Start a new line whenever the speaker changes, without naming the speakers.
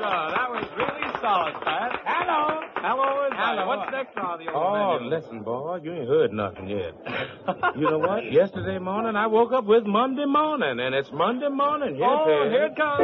that was really solid, Pat.
Hello.
Hello is right.
Hello.
What's next on the old
Oh,
menu?
listen, boy, you ain't heard nothing yet. You know what? Yesterday morning, I woke up with Monday morning, and it's Monday morning. Yes,
Oh,
it is.
here it comes.